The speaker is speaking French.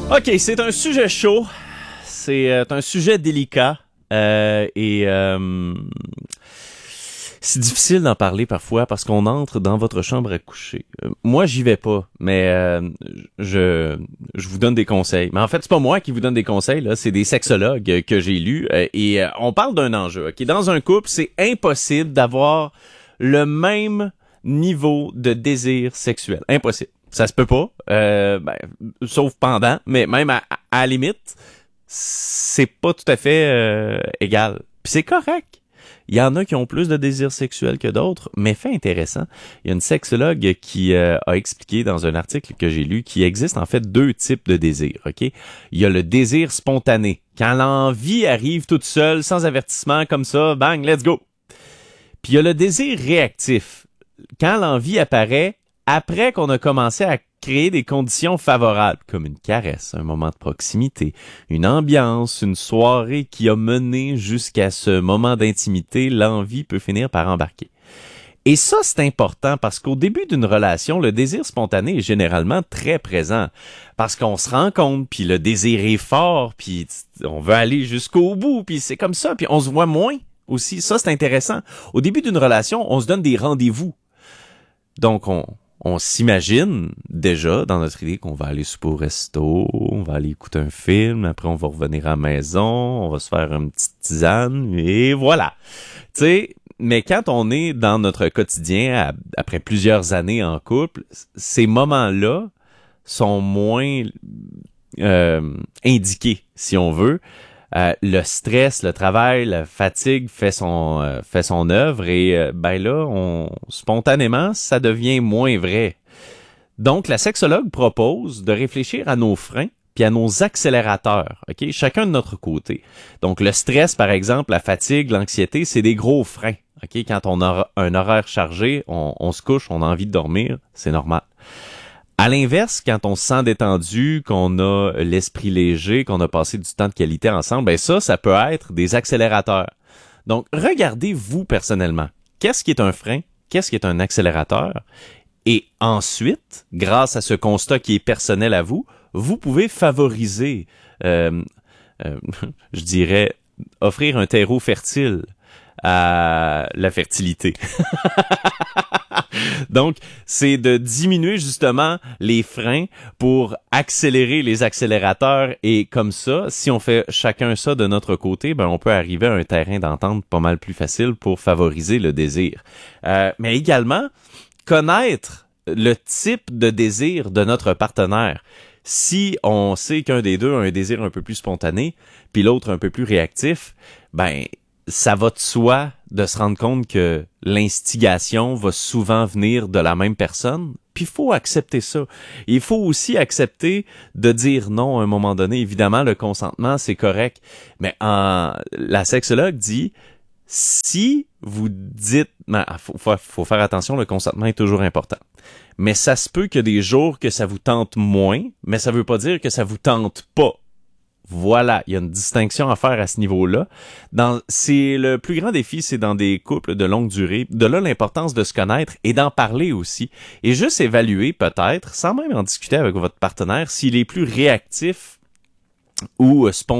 OK, c'est un sujet chaud. C'est un sujet délicat. Et c'est difficile d'en parler parfois parce qu'on entre dans votre chambre à coucher. Moi, j'y vais pas, mais je vous donne des conseils. Mais en fait, c'est pas moi qui vous donne des conseils, là, c'est des sexologues que j'ai lus. Et on parle d'un enjeu. OK, dans un couple, c'est impossible d'avoir le même niveau de désir sexuel. Impossible. Ça se peut pas, sauf pendant, mais même à la limite, c'est pas tout à fait égal. Puis c'est correct. Il y en a qui ont plus de désir sexuel que d'autres, mais fait intéressant, il y a une sexologue qui a expliqué dans un article que j'ai lu qu'il existe en fait deux types de désirs, OK? Il y a le désir spontané, quand l'envie arrive toute seule, sans avertissement, comme ça, bang, let's go! Puis il y a le désir réactif, quand l'envie apparaît après qu'on a commencé à créer des conditions favorables, comme une caresse, un moment de proximité, une ambiance, une soirée qui a mené jusqu'à ce moment d'intimité, l'envie peut finir par embarquer. Et ça, c'est important parce qu'au début d'une relation, le désir spontané est généralement très présent. Parce qu'on se rend compte, puis le désir est fort, puis on veut aller jusqu'au bout, puis c'est comme ça, puis on se voit moins aussi. Ça, c'est intéressant. Au début d'une relation, on se donne des rendez-vous. Donc, on s'imagine déjà dans notre idée qu'on va aller souper au resto, on va aller écouter un film, après on va revenir à la maison, on va se faire une petite tisane, et voilà. Tu sais, mais quand on est dans notre quotidien, après plusieurs années en couple, ces moments-là sont moins indiqués, si on veut. Le stress, le travail, la fatigue fait son œuvre et là, spontanément, ça devient moins vrai. Donc, la sexologue propose de réfléchir à nos freins puis à nos accélérateurs, ok, chacun de notre côté. Donc, le stress, par exemple, la fatigue, l'anxiété, c'est des gros freins. Ok, quand on a un horaire chargé, on se couche, on a envie de dormir, c'est normal. À l'inverse, quand on se sent détendu, qu'on a l'esprit léger, qu'on a passé du temps de qualité ensemble, ben ça peut être des accélérateurs. Donc, regardez vous personnellement. Qu'est-ce qui est un frein? Qu'est-ce qui est un accélérateur? Et ensuite, grâce à ce constat qui est personnel à vous, vous pouvez favoriser, je dirais, offrir un terreau fertile à la fertilité. Donc, c'est de diminuer justement les freins pour accélérer les accélérateurs et comme ça, si on fait chacun ça de notre côté, on peut arriver à un terrain d'entente pas mal plus facile pour favoriser le désir. Mais également, connaître le type de désir de notre partenaire. Si on sait qu'un des deux a un désir un peu plus spontané, puis l'autre un peu plus réactif, ça va de soi de se rendre compte que l'instigation va souvent venir de la même personne. Puis il faut accepter ça. Il faut aussi accepter de dire non à un moment donné. Évidemment, le consentement, c'est correct. Mais la sexologue dit, si vous dites... faut faire attention, le consentement est toujours important. Mais ça se peut qu'il y a des jours que ça vous tente moins, mais ça veut pas dire que ça vous tente pas. Voilà, il y a une distinction à faire à ce niveau-là. C'est le plus grand défi, c'est dans des couples de longue durée. De là, l'importance de se connaître et d'en parler aussi. Et juste évaluer peut-être, sans même en discuter avec votre partenaire, s'il est plus réactif ou spontané